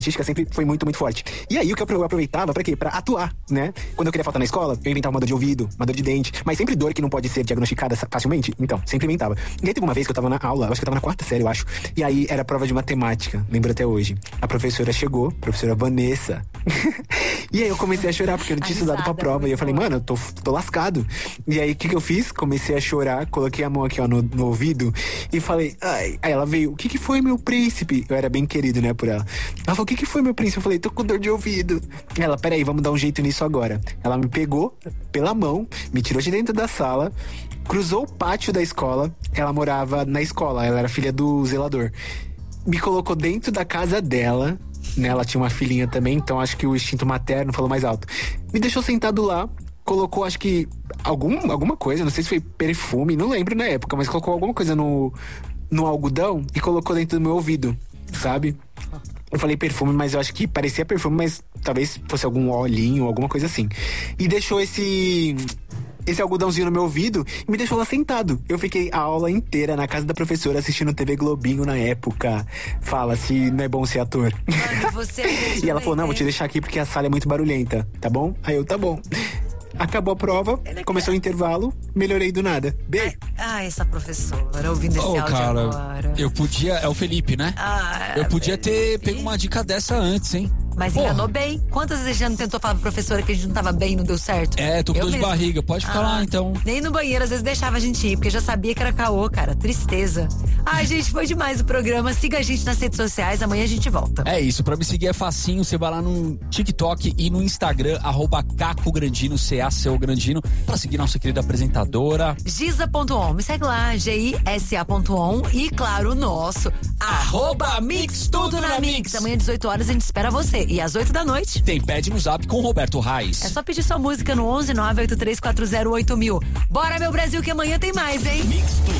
artística sempre foi muito, muito forte. E aí o que eu aproveitava pra quê? Pra atuar, né? Quando eu queria faltar na escola, eu inventava uma dor de ouvido, uma dor de dente, mas sempre dor que não pode ser diagnosticada facilmente. Então, sempre inventava. E aí teve uma vez que eu tava na aula, acho que eu tava na 4ª série, eu acho. E aí era prova de matemática, lembro até hoje. A professora chegou, a professora Vanessa. E aí eu comecei a chorar, porque eu não tinha estudado pra prova. E eu falei, mano, eu tô lascado. E aí o que eu fiz? Comecei a chorar, coloquei a mão aqui, ó, no ouvido e falei, ai. Aí ela veio, o que foi, meu príncipe? Eu era bem querido, né, por ela. Ela falou, o que foi, meu príncipe? Eu falei, tô com dor de ouvido. Ela, peraí, vamos dar um jeito nisso agora. Ela me pegou pela mão, me tirou de dentro da sala, cruzou o pátio da escola. Ela morava na escola, ela era filha do zelador. Me colocou dentro da casa dela, né? Ela tinha uma filhinha também, então acho que o instinto materno falou mais alto. Me deixou sentado lá, colocou, acho que alguma coisa, não sei se foi perfume, não lembro na época, mas colocou alguma coisa no algodão e colocou dentro do meu ouvido, sabe? Eu falei perfume, mas eu acho que parecia perfume, mas talvez fosse algum olhinho, alguma coisa assim. E deixou esse algodãozinho no meu ouvido e me deixou lá sentado. Eu fiquei a aula inteira na casa da professora assistindo TV Globinho na época. Fala se não é bom ser ator. Mano, você e ela falou, não, vou te deixar aqui porque a sala é muito barulhenta, tá bom? Aí eu, tá bom. Acabou a prova, começou o intervalo, melhorei do nada. Beijo. Essa professora, ouvindo esse áudio cara, agora. Eu podia... É o Felipe, né? Eu podia ter pego uma dica dessa antes, hein? Mas enganou bem. Quantas vezes já não tentou falar pra professora que a gente não tava bem e não deu certo? Tô com dor de barriga, pode ficar lá então. Nem no banheiro, às vezes deixava a gente ir, porque já sabia que era caô, cara. Tristeza. Gente, foi demais o programa. Siga a gente nas redes sociais, amanhã a gente volta. É isso, pra me seguir é facinho, você vai lá no TikTok e no Instagram, @CacoGrandino, CACO Grandino, pra seguir nossa querida apresentadora. Giza.on, me segue lá, GISA.on e claro, o nosso, @Mix Tudo na Mix. Amanhã, 18 horas, a gente espera você. E às 8 da noite tem Pede no Zap com Roberto Reis. É só pedir sua música no 11 983408000. Bora, meu Brasil, que amanhã tem mais, hein? Mix Tudo.